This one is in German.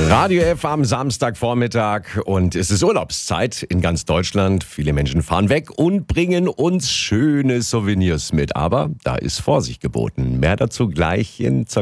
Radio F am Samstagvormittag und es ist Urlaubszeit in ganz Deutschland. Viele Menschen fahren weg und bringen uns schöne Souvenirs mit. Aber da ist Vorsicht geboten. Mehr dazu gleich in